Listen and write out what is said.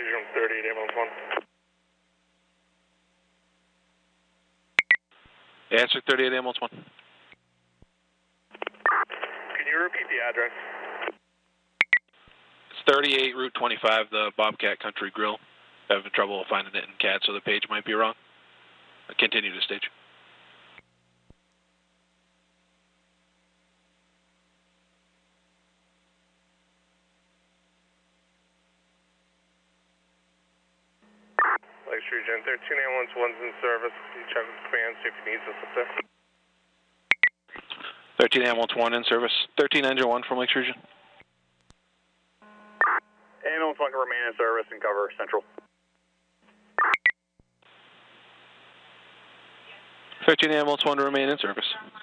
Room 38, ambulance 1. Answer 38, ambulance 1. Can you repeat the address? It's 38 Route 25, the Bobcat Country Grill. Having trouble finding it in CAD, so the page might be wrong. Continue to stage. Lakeshore Gen 13 ambulance 1's in service. You check with command, see if he needs us up there. 13 ambulance 1 in service. 13 engine 1 from Lakeshore Gen. Ambulance 1 can remain in service and cover Central. 13 ambulance 1 to remain in service.